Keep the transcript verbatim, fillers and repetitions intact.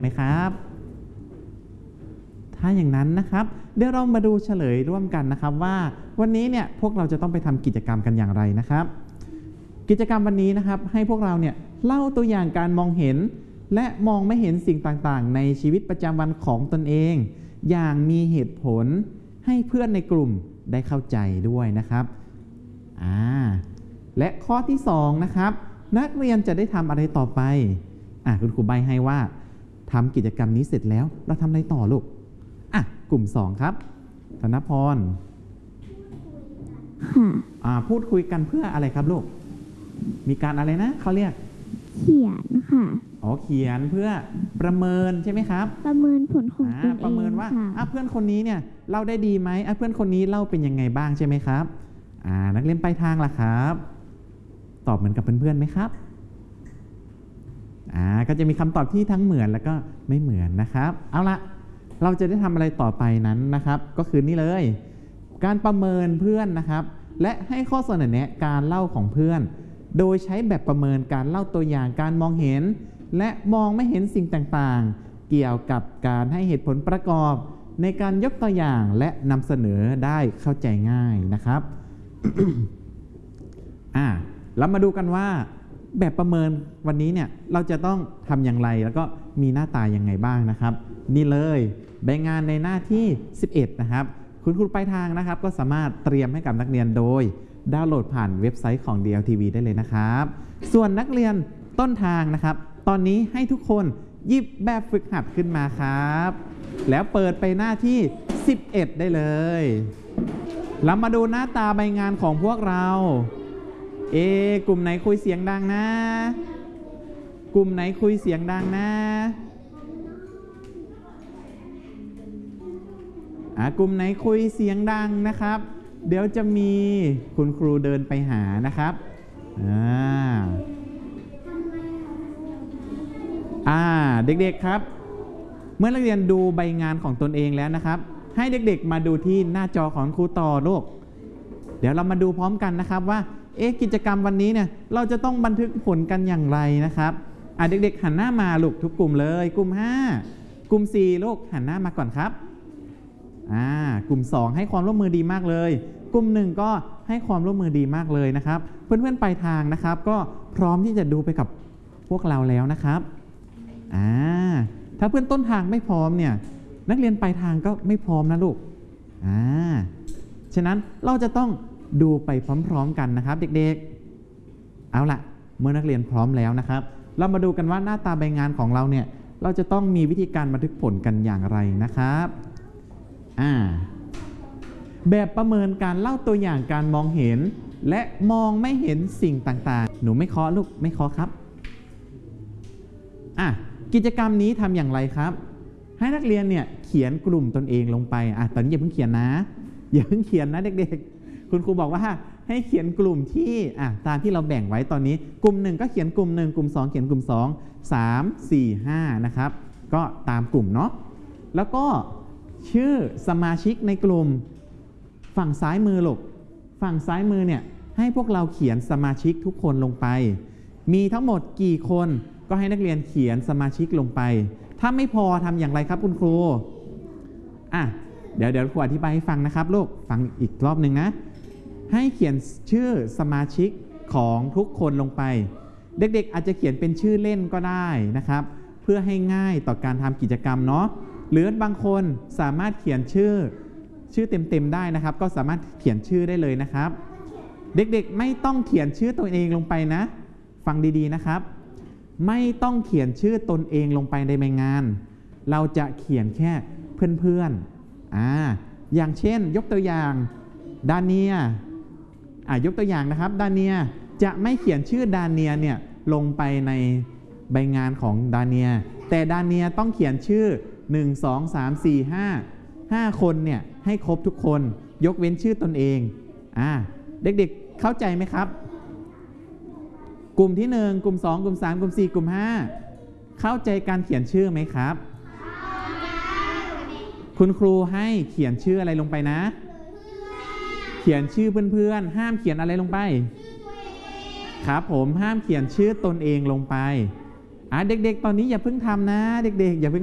ไหมครับถ้าอย่างนั้นนะครับเดี๋ยวเรามาดูเฉลยร่วมกันนะครับว่าวันนี้เนี่ยพวกเราจะต้องไปทำกิจกรรมกันอย่างไรนะครับกิจกรรมวันนี้นะครับให้พวกเราเนี่ยเล่าตัวอย่างการมองเห็นและมองไม่เห็นสิ่งต่างๆในชีวิตประจำวันของตนเองอย่างมีเหตุผลให้เพื่อนในกลุ่มได้เข้าใจด้วยนะครับอ่าและข้อที่สองนะครับนักเรียนจะได้ทำอะไรต่อไปอ่ะคุณครูใบให้ว่าทำกิจกรรมนี้เสร็จแล้วเราทำอะไรต่อลูกอ่ะกลุ่มสองครับธนพรค่ะอ่าพูดคุยกันเพื่ออะไรครับลูกมีการอะไรนะเขาเรียกเขียนค่ะอ๋อเขียนเพื่อประเมินใช่ไหมครับประเมินผลของตนเองประเมินว่าอ่ะเพื่อนคนนี้เนี่ยเล่าได้ดีไหมอ่ะเพื่อนคนนี้เล่าเป็นยังไงบ้างใช่ไหมครับอ่านักเรียนปลายทางล่ะครับตอบเหมือนกับเพื่อนๆไหมครับอ่าก็จะมีคำตอบที่ทั้งเหมือนแล้วก็ไม่เหมือนนะครับเอาละเราจะได้ทำอะไรต่อไปนั้นนะครับก็คือนี่เลยการประเมินเพื่อนนะครับและให้ข้อเสนอแนะการเล่าของเพื่อนโดยใช้แบบประเมินการเล่าตัวอย่างการมองเห็นและมองไม่เห็นสิ่งต่างๆเกี่ยวกับการให้เหตุผลประกอบในการยกตัวอย่างและนำเสนอได้เข้าใจง่ายนะครับ อ่าเรามาดูกันว่าแบบประเมินวันนี้เนี่ยเราจะต้องทำอย่างไรแล้วก็มีหน้าตายังไงบ้างนะครับนี่เลยใบงานในหน้าที่สิบเอ็ดนะครับคุณครูปลายทางนะครับก็สามารถเตรียมให้กับนักเรียนโดยดาวน์โหลดผ่านเว็บไซต์ของ ดี แอล ที วี ได้เลยนะครับส่วนนักเรียนต้นทางนะครับตอนนี้ให้ทุกคนหยิบแบบฝึกหัดขึ้นมาครับแล้วเปิดไปหน้าที่สิบเอ็ดได้เลยเรามาดูหน้าตาใบงานของพวกเราเอกลุ่มไหนคุยเสียงดังนะกลุ่มไหนคุยเสียงดังนะอ่ากลุ่มไหนคุยเสียงดังนะครับเดี๋ยวจะมีคุณครูเดินไปหานะครับอ่าอ่าเด็กๆครับเมื่อนักเรียนดูใบงานของตนเองแล้วนะครับให้เด็กๆมาดูที่หน้าจอของครูต่อลูกเดี๋ยวเรามาดูพร้อมกันนะครับว่าเอ๊ะกิจกรรมวันนี้เนี่ยเราจะต้องบันทึกผลกันอย่างไรนะครับอ่ะเด็กๆหันหน้ามาลูกทุกกลุ่มเลยกลุ่มห้ากลุ่มสี่ลูกหันหน้ามาก่อนครับอ่ากลุ่มสองให้ความร่วมมือดีมากเลยกลุ่มหนึ่งก็ให้ความร่วมมือดีมากเลยนะครับเพื่อนๆปลายทางนะครับก็พร้อมที่จะดูไปกับพวกเราแล้วนะครับอ่าถ้าเพื่อนต้นทางไม่พร้อมเนี่ยนักเรียนปลายทางก็ไม่พร้อมนะลูกอ่าฉะนั้นเราจะต้องดูไปพร้อมๆกันนะครับเด็กๆเอาล่ะเมื่อนักเรียนพร้อมแล้วนะครับเรามาดูกันว่าหน้าตาใบงานของเราเนี่ยเราจะต้องมีวิธีการบันทึกผลกันอย่างไรนะครับอ่าแบบประเมินการเล่าตัวอย่างการมองเห็นและมองไม่เห็นสิ่งต่างๆหนูไม่เคาะลูกไม่เคาะครับอ่ะกิจกรรมนี้ทำอย่างไรครับให้นักเรียนเนี่ยเขียนกลุ่มตนเองลงไปอ่ะตอนนี้อย่าเพิ่งเขียนนะอย่าเพิ่งเขียนนะเด็กๆคุณครูบอกว่าให้เขียนกลุ่มที่อ่ะตามที่เราแบ่งไว้ตอนนี้กลุ่มหนึ่งก็เขียนกลุ่มหนึ่งกลุ่มสองเขียนกลุ่มสอง สาม สี่ ห้านะครับก็ตามกลุ่มเนาะแล้วก็ชื่อสมาชิกในกลุ่มฝั่งซ้ายมือลูกฝั่งซ้ายมือเนี่ยให้พวกเราเขียนสมาชิกทุกคนลงไปมีทั้งหมดกี่คนก็ให้นักเรียนเขียนสมาชิกลงไปถ้าไม่พอทำอย่างไรครับคุณครูอ่ะเดี๋ยวเดี๋ยวครูอธิบายให้ฟังนะครับลูกฟังอีกรอบหนึ่งนะให้เขียนชื่อสมาชิกของทุกคนลงไปเด็กๆอาจจะเขียนเป็นชื่อเล่นก็ได้นะครับเพื่อให้ง่ายต่อการทำกิจกรรมเนาะหรือบางคนสามารถเขียนชื่อชื่อเต็มๆได้นะครับก็สามารถเขียนชื่อได้เลยนะครับเด็กๆไม่ต้องเขียนชื่อตัวเองลงไปนะฟังดีๆนะครับไม่ต้องเขียนชื่อตนเองลงไปในใบงานเราจะเขียนแค่เพื่อนๆอ่าอย่างเช่นยกตัวอย่างดาเนียอ่ายกตัวอย่างนะครับดาเนียจะไม่เขียนชื่อดาเนียเนี่ยลงไปในใบงานของดาเนียแต่ดาเนียต้องเขียนชื่อหนึ่ง สอง สาม สี่ ห้า ห้าคนเนี่ยให้ครบทุกคนยกเว้นชื่อตนเองอ่าเด็กๆเข้าใจไหมครับกลุ่มที่หนึ่งกลุ่มสองกลุ่มสามกลุ่มสี่กลุ่มห้าเข้าใจการเขียนชื่อไหมครับคุณครูให้เขียนชื่ออะไรลงไปนะเขียนชื่อเพื่อนๆห้ามเขียนอะไรลงไปครับผมห้ามเขียนชื่อตนเองลงไปอ่ะเด็กๆ ตอนนี้อย่าเพิ่งทำนะ เด็กๆอย่าเพิ่ง